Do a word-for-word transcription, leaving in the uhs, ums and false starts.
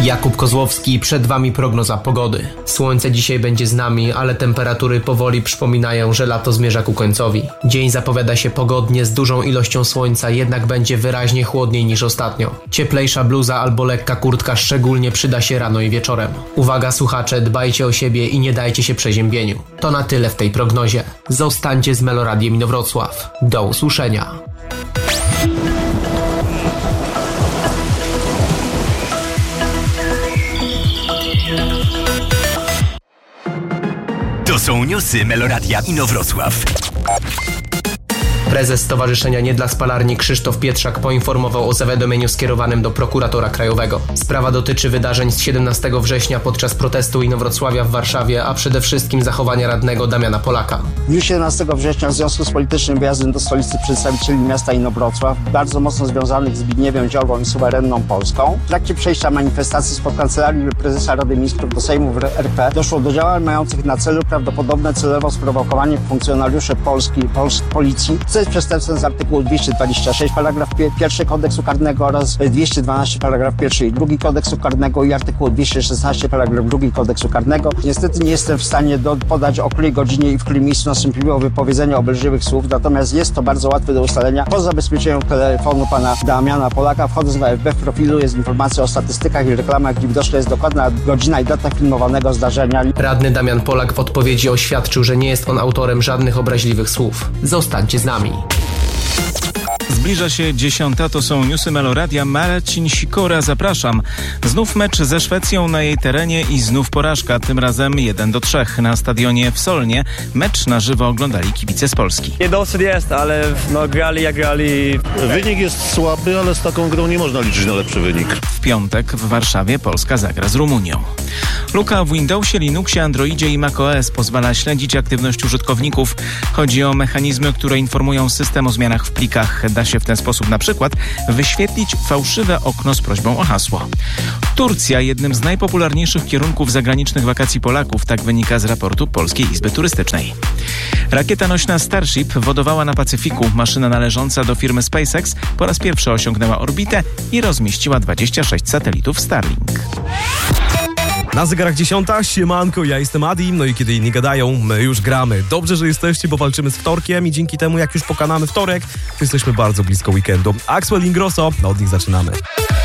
Jakub Kozłowski, przed Wami prognoza pogody. Słońce dzisiaj będzie z nami, ale temperatury powoli przypominają, że lato zmierza ku końcowi. Dzień zapowiada się pogodnie z dużą ilością słońca, jednak będzie wyraźnie chłodniej niż ostatnio. Cieplejsza bluza albo lekka kurtka szczególnie przyda się rano i wieczorem. Uwaga słuchacze, dbajcie o siebie i nie dajcie się przeziębieniu. To na tyle w tej prognozie. Zostańcie z Meloradiem Inowrocław. Do usłyszenia. To są newsy Meloradia Inowrocław. Prezes Stowarzyszenia Nie dla Spalarni Krzysztof Pietrzak poinformował o zawiadomieniu skierowanym do prokuratora krajowego. Sprawa dotyczy wydarzeń z siedemnastego września podczas protestu Inowrocławia w Warszawie, a przede wszystkim zachowania radnego Damiana Polaka. W dniu siedemnastego września w związku z politycznym wyjazdem do stolicy przedstawicieli miasta Inowrocław, bardzo mocno związanych z Zbigniewem Ziobrą i suwerenną Polską, w trakcie przejścia manifestacji spod Kancelarii Prezesa Rady Ministrów do Sejmu w R P doszło do działań mających na celu prawdopodobne celowo sprowokowanie funkcjonariuszy Polski, Pols- Policji, co jest przestępstwem z artykułu dwieście dwadzieścia sześć paragraf pierwszy Kodeksu Karnego oraz dwieście dwanaście paragraf pierwszy i drugi Kodeksu Karnego i artykułu dwieście szesnaście paragraf drugi Kodeksu Karnego. Niestety nie jestem w stanie do, podać, o której godzinie i w którym miejscu nastąpiło wypowiedzenie obelżywych słów, natomiast jest to bardzo łatwe do ustalenia. Po zabezpieczeniu telefonu pana Damiana Polaka, wchodząc na F B w profilu, jest informacja o statystykach i reklamach, gdzie widoczna jest dokładna godzina i data filmowanego zdarzenia. Radny Damian Polak w odpowiedzi oświadczył, że nie jest on autorem żadnych obraźliwych słów. Zostańcie z nami. Zbliża się dziesiąta, to są newsy Meloradia. Marcin Sikora, zapraszam. Znów mecz ze Szwecją na jej terenie i znów porażka, tym razem jeden do trzech na stadionie w Solnie. Mecz na żywo oglądali kibice z Polski. Niedosyt jest, ale no, grali jak grali. Wynik jest słaby, ale z taką grą nie można liczyć na lepszy wynik. W piątek w Warszawie Polska zagra z Rumunią. Luka w Windowsie, Linuxie, Androidzie i macOS pozwala śledzić aktywność użytkowników. Chodzi o mechanizmy, które informują system o zmianach w plikach. Da się w ten sposób na przykład wyświetlić fałszywe okno z prośbą o hasło. Turcja jednym z najpopularniejszych kierunków zagranicznych wakacji Polaków, tak wynika z raportu Polskiej Izby Turystycznej. Rakieta nośna Starship wodowała na Pacyfiku. Maszyna należąca do firmy SpaceX po raz pierwszy osiągnęła orbitę i rozmieściła dwadzieścia sześć satelitów Starlink. Na zegarach dziesiąta, siemanko, ja jestem Adi, no i kiedy inni gadają, my już gramy. Dobrze, że jesteście, bo walczymy z wtorkiem i dzięki temu, jak już pokonamy wtorek, to jesteśmy bardzo blisko weekendu. Axwell Ingrosso, no od nich zaczynamy.